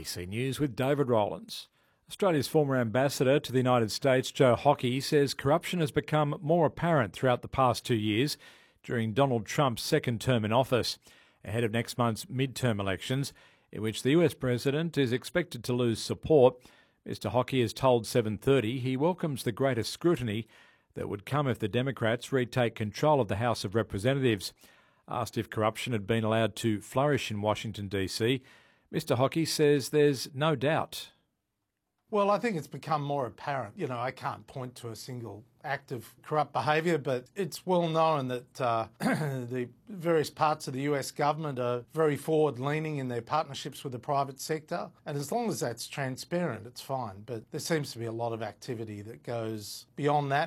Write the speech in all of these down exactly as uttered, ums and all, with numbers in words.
A B C News with David Rowlands. Australia's former ambassador to the United States, Joe Hockey, says corruption has become more apparent throughout the past two years during Donald Trump's second term in office, ahead of next month's midterm elections, in which the U S president is expected to lose support. Mister Hockey has told seven thirty he welcomes the greatest scrutiny that would come if the Democrats retake control of the House of Representatives. Asked if corruption had been allowed to flourish in Washington, D C, Mister Hockey says there's no doubt. Well, I think it's become more apparent. You know, I can't point to a single act of corrupt behaviour, but it's well known that uh, the various parts of the U S government are very forward-leaning in their partnerships with the private sector. And as long as that's transparent, it's fine. But there seems to be a lot of activity that goes beyond that.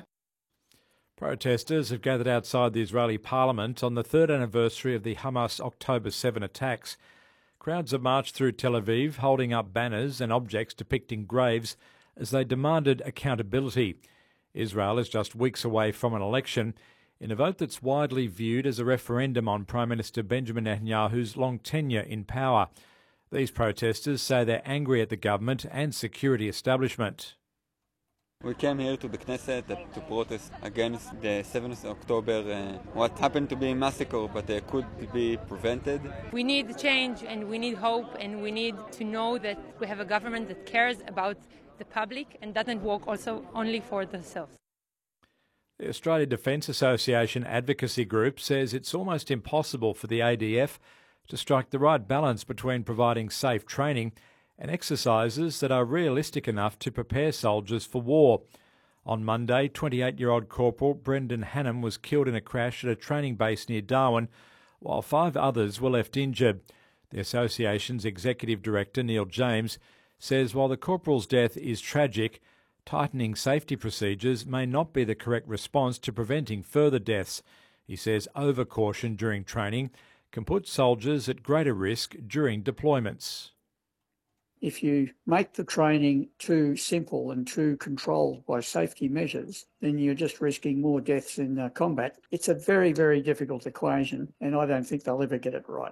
Protesters have gathered outside the Israeli parliament on the third anniversary of the Hamas October seventh attacks. Crowds have marched through Tel Aviv, holding up banners and objects depicting graves as they demanded accountability. Israel is just weeks away from an election in a vote that's widely viewed as a referendum on Prime Minister Benjamin Netanyahu's long tenure in power. These protesters say they're angry at the government and security establishment. We came here to the Knesset to protest against the seventh of October, uh, what happened to be a massacre, but uh, could be prevented. We need change and we need hope, and we need to know that we have a government that cares about the public and doesn't work also only for themselves. The Australia Defence Association advocacy group says it's almost impossible for the A D F to strike the right balance between providing safe training and exercises that are realistic enough to prepare soldiers for war. On Monday, twenty-eight-year-old Corporal Brendan Hannam was killed in a crash at a training base near Darwin, while five others were left injured. The association's executive director, Neil James, says while the corporal's death is tragic, tightening safety procedures may not be the correct response to preventing further deaths. He says over-caution during training can put soldiers at greater risk during deployments. If you make the training too simple and too controlled by safety measures, then you're just risking more deaths in uh, combat. It's a very, very difficult equation, and I don't think they'll ever get it right.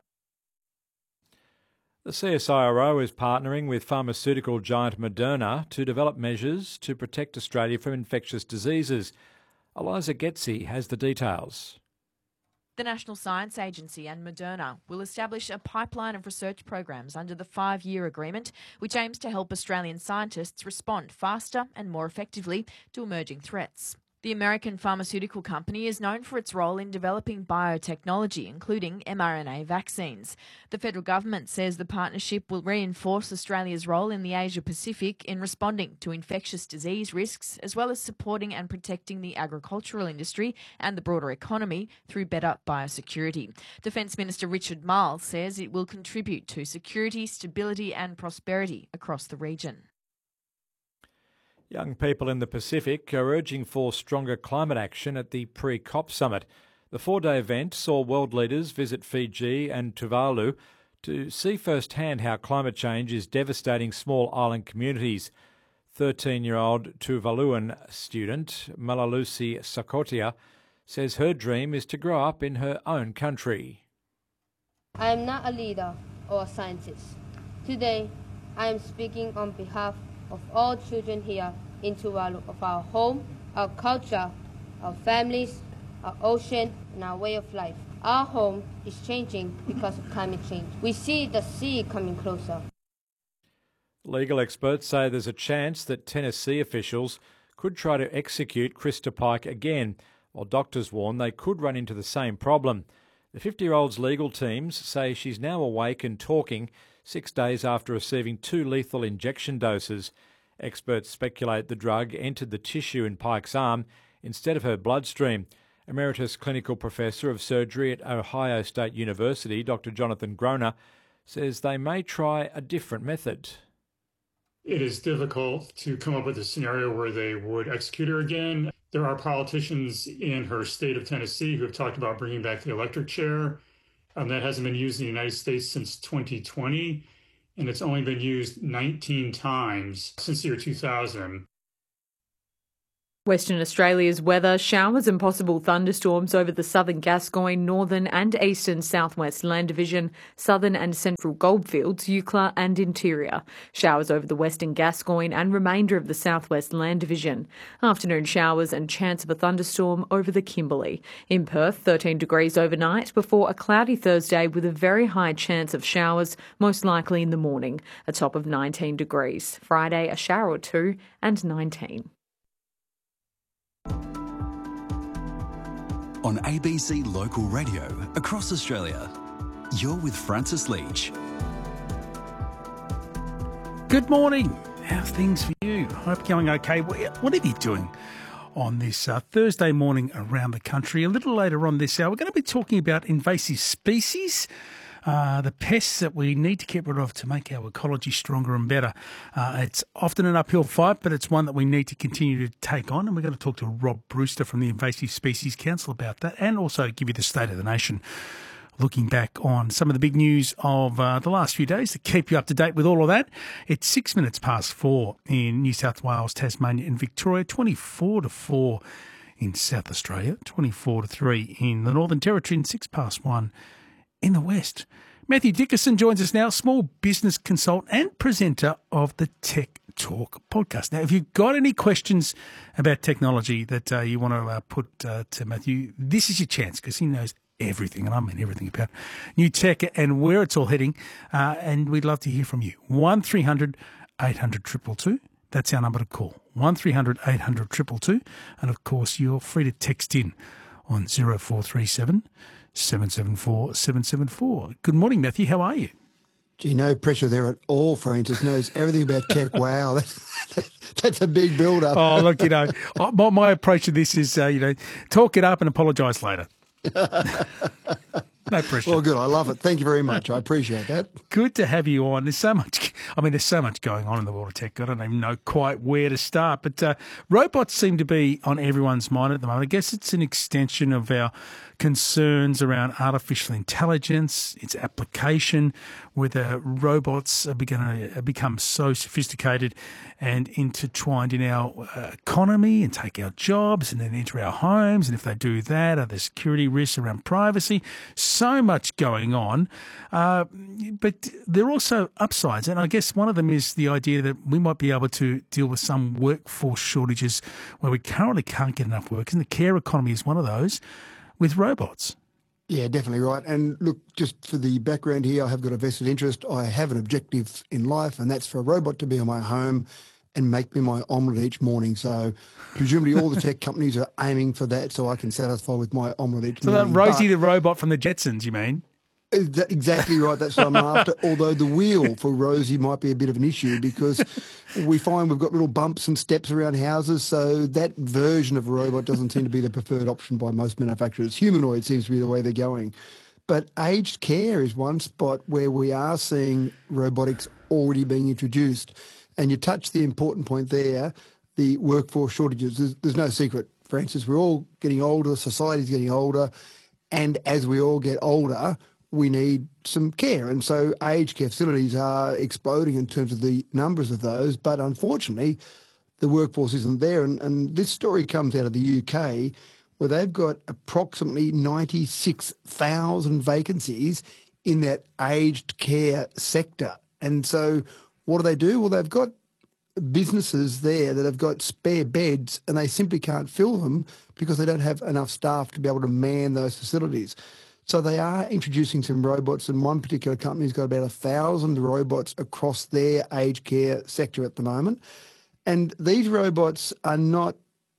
The C S I R O is partnering with pharmaceutical giant Moderna to develop measures to protect Australia from infectious diseases. Eliza Getzi has the details. The National Science Agency and Moderna will establish a pipeline of research programs under the five-year agreement, which aims to help Australian scientists respond faster and more effectively to emerging threats. The American pharmaceutical company is known for its role in developing biotechnology, including mRNA vaccines. The federal government says the partnership will reinforce Australia's role in the Asia-Pacific in responding to infectious disease risks, as well as supporting and protecting the agricultural industry and the broader economy through better biosecurity. Defence Minister Richard Marles says it will contribute to security, stability and prosperity across the region. Young people in the Pacific are urging for stronger climate action at the pre-COP summit. The four-day event saw world leaders visit Fiji and Tuvalu to see firsthand how climate change is devastating small island communities. thirteen-year-old Tuvaluan student Malalusi Sakotia says her dream is to grow up in her own country. I am not a leader or a scientist. Today, I am speaking on behalf of all children here in Tuvalu, of our home, our culture, our families, our ocean, and our way of life. Our home is changing because of climate change. We see the sea coming closer. Legal experts say there's a chance that Tennessee officials could try to execute Krista Pike again, while doctors warn they could run into the same problem. The fifty-year-old's legal teams say she's now awake and talking six days after receiving two lethal injection doses. Experts speculate the drug entered the tissue in Pike's arm instead of her bloodstream. Emeritus Clinical Professor of Surgery at Ohio State University, Doctor Jonathan Groner, says they may try a different method. It is difficult to come up with a scenario where they would execute her again. There are politicians in her state of Tennessee who have talked about bringing back the electric chair. Um, that hasn't been used in the United States since twenty twenty, and it's only been used nineteen times since the year two thousand. Western Australia's weather, showers and possible thunderstorms over the southern Gascoyne, northern and eastern southwest land division, southern and central goldfields, Eucla and interior. Showers over the western Gascoyne and remainder of the southwest land division. Afternoon showers and chance of a thunderstorm over the Kimberley. In Perth, thirteen degrees overnight before a cloudy Thursday with a very high chance of showers, most likely in the morning, a top of nineteen degrees. Friday, a shower or two and nineteen. On A B C Local Radio across Australia, you're with Francis Leach. Good morning. How's things for you? Hope going okay. What are you doing on this uh, Thursday morning around the country? A little later on this hour, we're going to be talking about invasive species. Uh, the pests that we need to get rid of to make our ecology stronger and better. Uh, it's often an uphill fight, but it's one that we need to continue to take on. And we're going to talk to Rob Brewster from the Invasive Species Council about that, and also give you the state of the nation, looking back on some of the big news of uh, the last few days to keep you up to date with all of that. It's six minutes past four in New South Wales, Tasmania and Victoria, twenty-four to four in South Australia, twenty-four to three in the Northern Territory, and six past one in the West. Matthew Dickerson joins us now, small business consultant and presenter of the Tech Talk podcast. Now, if you've got any questions about technology that uh, you want to uh, put uh, to Matthew, this is your chance, because he knows everything, and I mean everything about new tech and where it's all heading, uh, and we'd love to hear from you. one three hundred eight hundred two two two. That's our number to call, one three hundred eight hundred two two two. And, of course, you're free to text in on zero four three seven seven seven four seven seven four. Good morning, Matthew. How are you? Gee, no pressure there at all, Francis. Knows everything about tech. Wow, that's, that's a big build-up. Oh, look, you know, my, my approach to this is, uh, you know, talk it up and apologise later. No pressure. Well, good. I love it. Thank you very much. I appreciate that. Good to have you on. There's so much, I mean, there's so much going on in the world of tech. I don't even know quite where to start. But uh, robots seem to be on everyone's mind at the moment. I guess it's an extension of our concerns around artificial intelligence, its application, whether robots are going to become so sophisticated and intertwined in our uh, economy and take our jobs and then enter our homes. And if they do that, are there security risks around privacy? So much going on. Uh, but there are also upsides. And I guess one of them is the idea that we might be able to deal with some workforce shortages where we currently can't get enough workers. And the care economy is one of those, with robots. Yeah, definitely right. And look, just for the background here, I have got a vested interest. I have an objective in life, and that's for a robot to be in my home and make me my omelette each morning. So presumably all the tech companies are aiming for that, so I can satisfy with my omelette each so morning. So that Rosie but, the robot from the Jetsons, you mean? Exactly right. That's what I'm after. Although the wheel for Rosie might be a bit of an issue, because we find we've got little bumps and steps around houses, so that version of a robot doesn't seem to be the preferred option by most manufacturers. Humanoid seems to be the way they're going. But aged care is one spot where we are seeing robotics already being introduced. And you touched the important point there, the workforce shortages. There's, there's no secret, Francis. We're all getting older, society's getting older, and as we all get older, we need some care. And so aged care facilities are exploding in terms of the numbers of those. But unfortunately, the workforce isn't there. And, and this story comes out of the U K, where they've got approximately ninety-six thousand vacancies in that aged care sector. And so what do they do? Well, they've got businesses there that have got spare beds, and they simply can't fill them because they don't have enough staff to be able to man those facilities. So they are introducing some robots, and one particular company's got about a thousand robots across their aged care sector at the moment. And these robots are not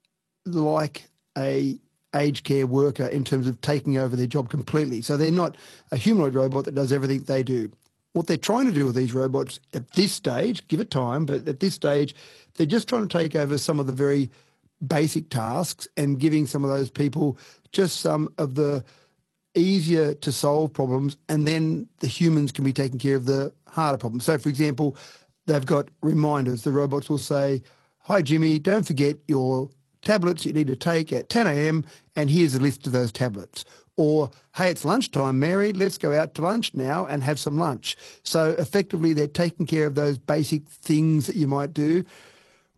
like a aged care worker in terms of taking over their job completely. So they're not a humanoid robot that does everything they do. What they're trying to do with these robots at this stage, give it time, but at this stage, they're just trying to take over some of the very basic tasks and giving some of those people just some of the easier to solve problems, and then the humans can be taking care of the harder problems. So, for example, they've got reminders. The robots will say, "Hi, Jimmy, don't forget your tablets you need to take at ten a.m. and here's a list of those tablets." Or, "Hey, it's lunchtime, Mary, let's go out to lunch now and have some lunch." So effectively they're taking care of those basic things that you might do.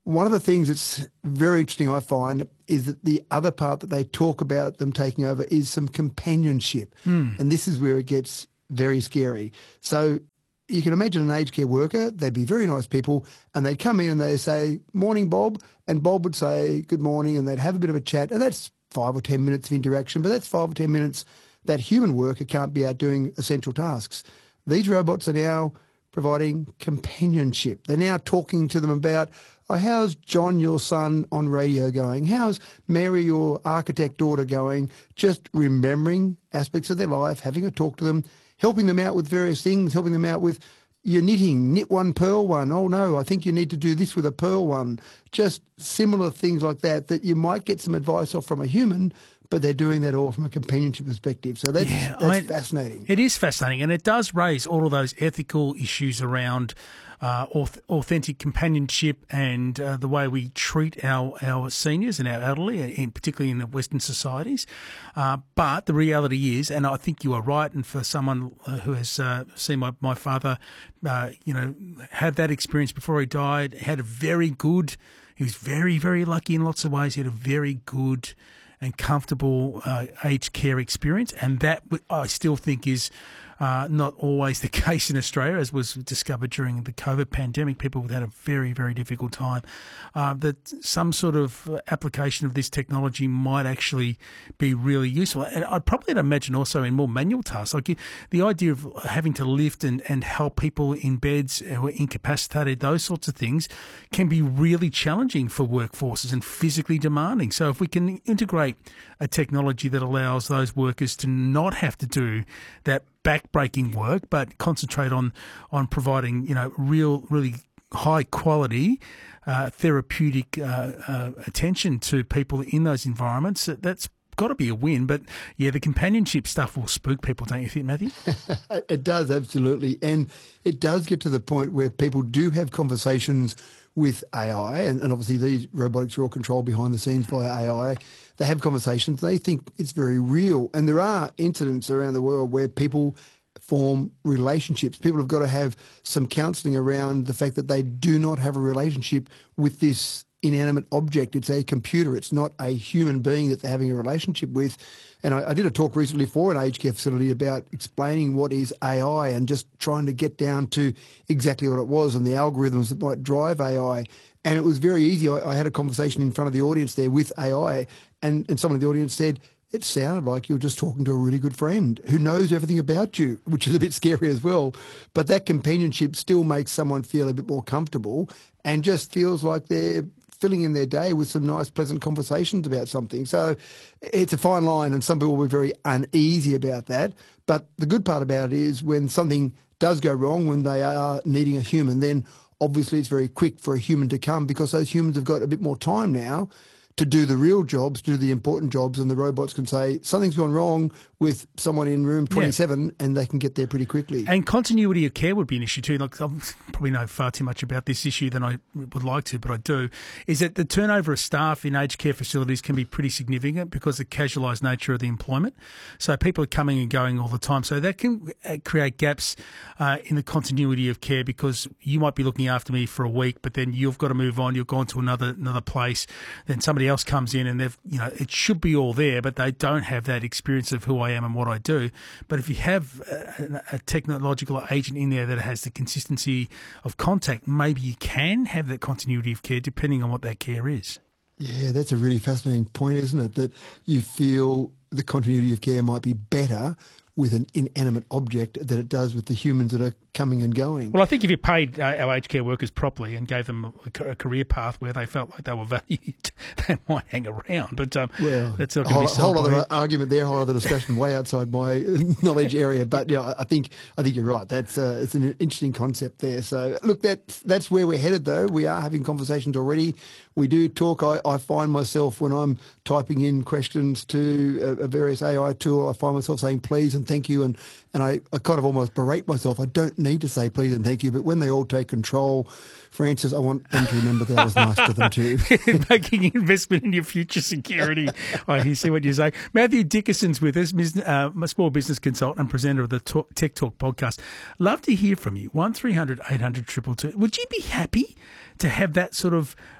one of the things that's very interesting, I find, is that the other part that they talk about them taking over is some companionship. Mm. And this is where it gets very scary. So you can imagine an aged care worker, they'd be very nice people, and they'd come in and they'd say, morning, Bob, and Bob would say, good morning, and they'd have a bit of a chat, and that's five or ten minutes of interaction, but that's five or ten minutes that human worker can't be out doing essential tasks. These robots are now providing companionship. They're now talking to them about, oh, how's John, your son, on radio going? How's Mary, your architect daughter, going? Just remembering aspects of their life, having a talk to them, helping them out with various things, helping them out with your knitting, knit one, pearl one. Oh, no, I think you need to do this with a pearl one. Just similar things like that, that you might get some advice off from a human, but they're doing that all from a companionship perspective. So that's, yeah, that's I mean, fascinating. It is fascinating, and it does raise all of those ethical issues around uh, auth- authentic companionship and uh, the way we treat our, our seniors and our elderly, in, particularly in the Western societies. Uh, but the reality is, and I think you are right, and for someone who has uh, seen my, my father, uh, you know, have that experience before he died, had a very good, he was very, very lucky in lots of ways. He had a very good and comfortable uh, aged care experience, and that I still think is uh, not always the case in Australia, as was discovered during the COVID pandemic. People had a very, very difficult time. Uh, that some sort of application of this technology might actually be really useful. And I'd probably imagine also in more manual tasks, like you, the idea of having to lift and, and help people in beds who are incapacitated, those sorts of things can be really challenging for workforces and physically demanding. So if we can integrate a technology that allows those workers to not have to do that back-breaking work, but concentrate on on providing, you know, real, really high quality uh, therapeutic uh, uh, attention to people in those environments, that's got to be a win. But yeah, the companionship stuff will spook people, don't you think, Matthew? It does, absolutely. And it does get to the point where people do have conversations with A I, and, and obviously these robotics are all controlled behind the scenes by A I. They have conversations. They think it's very real. And there are incidents around the world where people form relationships. People have got to have some counselling around the fact that they do not have a relationship with this inanimate object. It's a computer. It's not a human being that they're having a relationship with. And I, I did a talk recently for an aged care facility about explaining what is A I and just trying to get down to exactly what it was and the algorithms that might drive A I. And it was very easy. I, I had a conversation in front of the audience there with A I, and, and someone in the audience said, it sounded like you were just talking to a really good friend who knows everything about you, which is a bit scary as well. But that companionship still makes someone feel a bit more comfortable and just feels like they're filling in their day with some nice, pleasant conversations about something. So it's a fine line, and some people will be very uneasy about that. But the good part about it is when something does go wrong, when they are needing a human, then obviously it's very quick for a human to come, because those humans have got a bit more time now to do the real jobs, to do the important jobs, and the robots can say something's gone wrong with someone in room twenty-seven, yeah, and they can get there pretty quickly. And continuity of care would be an issue too. Like, I probably know far too much about this issue than I would like to, but I do, is that the turnover of staff in aged care facilities can be pretty significant because of the casualised nature of the employment. So people are coming and going all the time. So that can create gaps uh, in the continuity of care, because you might be looking after me for a week, but then you've got to move on. You've gone to another another place. Then somebody else comes in, and they've, you know, it should be all there, but they don't have that experience of who I am and what I do. But if you have a, a technological agent in there that has the consistency of contact, maybe you can have that continuity of care depending on what that care is. Yeah, that's a really fascinating point, isn't it? That you feel the continuity of care might be better with an inanimate object than it does with the humans that are coming and going. Well, I think if you paid uh, our aged care workers properly and gave them a, a career path where they felt like they were valued, they might hang around. But um, well, that's not a whole, be whole other argument there, whole other discussion way outside my knowledge area. But yeah, I think I think you're right. That's uh, it's an interesting concept there. So look, that that's where we're headed, though. We are having conversations already. We do talk. I, I find myself when I'm typing in questions to a, a various A I tool, I find myself saying please and thank you, and and I, I kind of almost berate myself. I don't need to say please and thank you, but when they all take control, Francis, I want them to remember that I was nice to them too. Making investment in your future security. I hear, see what you say. Matthew Dickerson's with us, uh, a small business consultant and presenter of the Talk, Tech Talk podcast. Love to hear from you. one three hundred eight hundred two two two. Would you be happy to have that sort of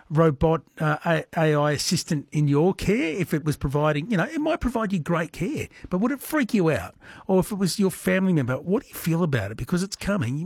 robot uh, A I assistant in your care, if it was providing, you know, it might provide you great care, but would it freak you out? Or if it was your family member, what do you feel about it? Because it's coming.